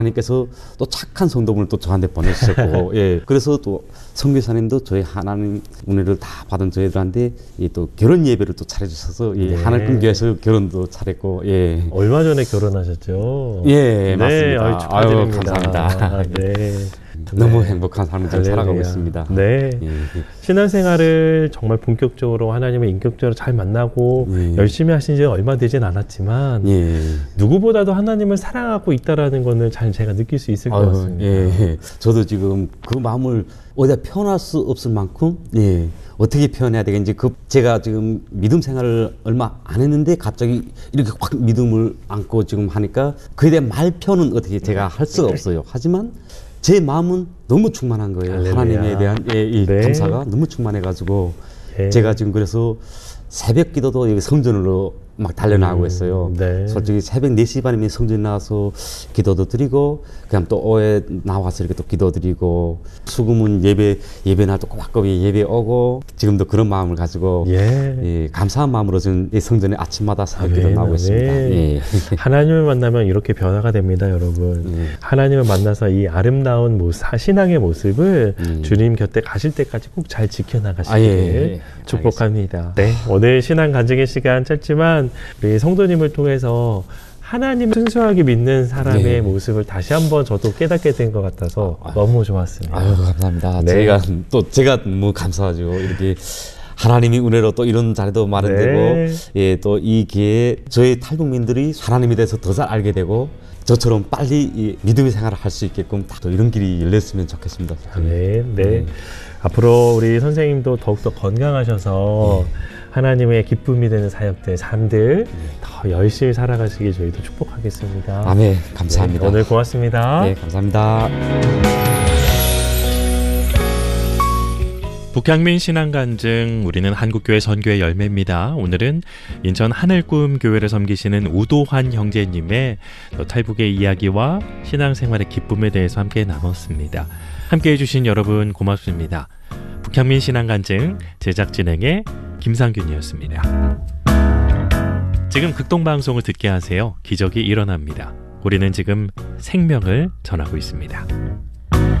하나님께서 또 착한 성도분을 또 저한테 보내주셨고, 예, 그래서 또 선교사님도 저희 하나님 은혜를 다 받은 저희들한테 또 결혼 예배를 또 차려주셔서, 예, 하나님 교회에서 결혼도 차렸고, 예. 얼마 전에 결혼하셨죠? 예, 네, 맞습니다. 축하드립니다. 감사합니다. 네. 너무 네. 행복한 삶을 좀 살아가고 있습니다. 네. 예, 예. 신앙생활을 정말 본격적으로 하나님을 인격적으로 잘 만나고 열심히 하신 지 얼마 되진 않았지만 누구보다도 하나님을 사랑하고 있다라는 거는 잘 제가 느낄 수 있을 것 같습니다. 예. 저도 지금 그 마음을 어디다 표현할 수 없을 만큼, 예, 어떻게 표현해야 되겠는지, 제가 지금 믿음 생활을 얼마 안 했는데 갑자기 이렇게 확 믿음을 안고 지금 하니까 그에 대한 말 표현은 어떻게 제가 할 수가 없어요. 하지만 제 마음은 너무 충만한 거예요. 할렐루야. 하나님에 대한 이 감사가 너무 충만해가지고 제가 지금 그래서 새벽 기도도 여기 성전으로 막 달려나가고 있어요. 솔직히 새벽 4시 반이면 성전 나와서 기도도 드리고, 그냥 또 오후에 나와서 이렇게 또 기도 드리고, 수금은 예배날 또 꼬박꼬박 예배 오고, 지금도 그런 마음을 가지고, 예, 감사한 마음으로 저는 이 성전에 아침마다 새벽 기도 나오고 있습니다. 예. 하나님을 만나면 이렇게 변화가 됩니다, 여러분. 하나님을 만나서 이 아름다운 모습, 신앙의 모습을 주님 곁에 가실 때까지 꼭 잘 지켜나가시길 축복합니다. 네, 오늘 신앙 간증의 시간 짧지만 우리 성도님을 통해서 하나님을 순수하게 믿는 사람의 모습을 다시 한번 저도 깨닫게 된 것 같아서 너무 좋았습니다. 아유, 감사합니다. 제가 너무 감사하죠. 이렇게 하나님이 은혜로 또 이런 자리도 마련되고, 예, 또 이 기회에 저희 탈북민들이 하나님에 대해서 더 잘 알게 되고, 저처럼 빨리 이 믿음의 생활을 할 수 있게끔 또 이런 길이 열렸으면 좋겠습니다. 앞으로 우리 선생님도 더욱더 건강하셔서 하나님의 기쁨이 되는 사역들, 삶들 더 열심히 살아가시길 저희도 축복하겠습니다. 아멘. 감사합니다. 오늘 고맙습니다. 네, 감사합니다. 북향민 신앙간증, 우리는 한국교회 선교의 열매입니다. 오늘은 인천 하늘꿈 교회를 섬기시는 우도환 형제님의 탈북의 이야기와 신앙생활의 기쁨에 대해서 함께 나눴습니다. 함께해 주신 여러분 고맙습니다. 북향민 신앙간증 제작 진행의 김상균이었습니다. 지금 극동방송을 듣게 하세요. 기적이 일어납니다. 우리는 지금 생명을 전하고 있습니다.